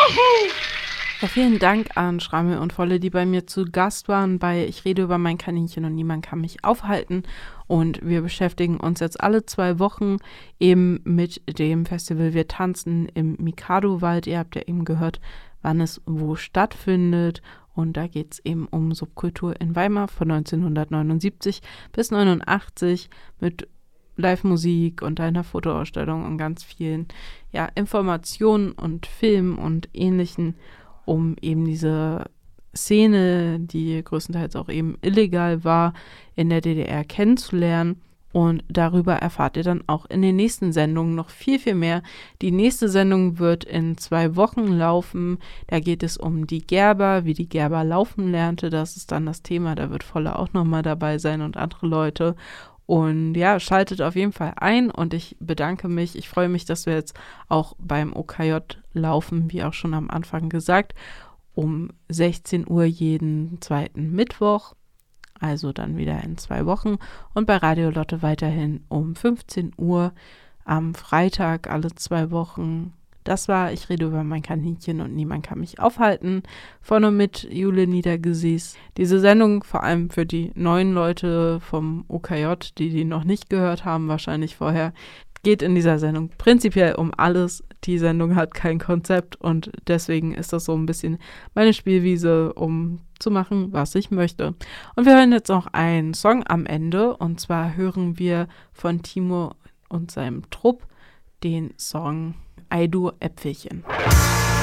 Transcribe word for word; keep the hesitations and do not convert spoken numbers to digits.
Ja, vielen Dank an Schrammel und Volle, die bei mir zu Gast waren bei Ich rede über mein Kaninchen und niemand kann mich aufhalten. Und wir beschäftigen uns jetzt alle zwei Wochen eben mit dem Festival Wir tanzen im Mikado-Wald. Ihr habt ja eben gehört, wann es wo stattfindet. Und da geht es eben um Subkultur in Weimar von neunzehnhundertneunundsiebzig bis neunundachtzig mit Live-Musik und einer Fotoausstellung und ganz vielen ja, Informationen und Filmen und Ähnlichen, um eben diese Szene, die größtenteils auch eben illegal war, in der D D R kennenzulernen. Und darüber erfahrt ihr dann auch in den nächsten Sendungen noch viel, viel mehr. Die nächste Sendung wird in zwei Wochen laufen. Da geht es um die Gerber, wie die Gerber laufen lernte. Das ist dann das Thema. Da wird Volle auch nochmal dabei sein und andere Leute. Und ja, schaltet auf jeden Fall ein und ich bedanke mich. Ich freue mich, dass wir jetzt auch beim O K J laufen, wie auch schon am Anfang gesagt, um sechzehn Uhr jeden zweiten Mittwoch, also dann wieder in zwei Wochen. Und bei Radio Lotte weiterhin um fünfzehn Uhr am Freitag alle zwei Wochen. Das war Ich rede über mein Kaninchen und niemand kann mich aufhalten. Von und mit Jule Niedergesäß. Diese Sendung, vor allem für die neuen Leute vom O K J, die die noch nicht gehört haben, wahrscheinlich vorher, geht in dieser Sendung prinzipiell um alles. Die Sendung hat kein Konzept und deswegen ist das so ein bisschen meine Spielwiese, um zu machen, was ich möchte. Und wir hören jetzt noch einen Song am Ende und zwar hören wir von Timo und seinem Trupp den Song Ei du Äpfelchen.